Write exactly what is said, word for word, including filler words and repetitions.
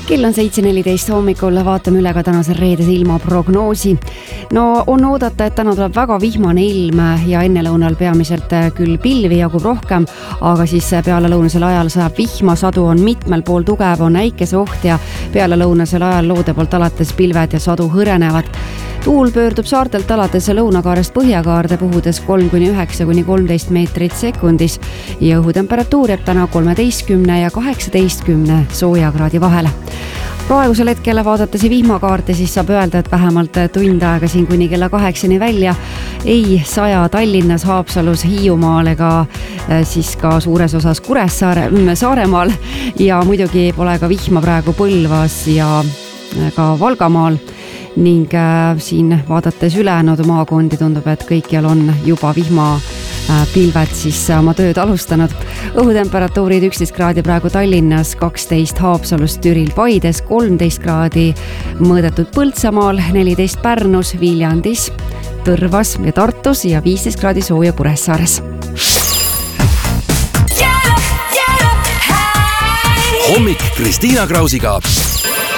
Kell on seitse neliteist hommikul, vaatame üle ka tänase reedese ilmaprognoosi. No on oodata, et täna tuleb väga vihmane ilm ja ennelõunal peamiselt küll pilvi jagub rohkem, aga siis pealelõunasel ajal saab vihma, sadu on mitmel pool tugev, on äikeseoht ja pealelõunasel ajal loode poolt alates pilved ja sadu hõrenevad. Tuul pöördub saartelt alates lõunakaarest põhjakaarde puhudes kolm kuni üheksa kuni kolmteist meetrit sekundis ja õhutemperatuur jääb täna kolmeteistkümne ja kaheksateistkümne soojakraadi vahele. Praegusel hetkel vaadates vihmakaarte, siis saab öelda, et vähemalt tund aega siin kuni kella kaheksani välja ei saja Tallinnas, Haapsalus, Hiiumaal ega siis ka suures osas Kuressaare, Saaremaal ja muidugi pole ka vihma praegu Põlvas ja ka Valgamaal. Ning äh, siin vaadates ülejäänud maakondi tundub, et kõikjal on juba vihma äh, pilved siis oma tööd alustanud. Õhutemperatuurid üksteist kraadi praegu Tallinnas, kaksteist Haapsalus, Türil, Paides, kolmteist kraadi mõõdetud Põltsamaal, neliteist Pärnus, Viljandis, Tõrvas ja Tartus ja viisteist kraadi sooja Kuressaares. Hommik Kristiina Krausiga.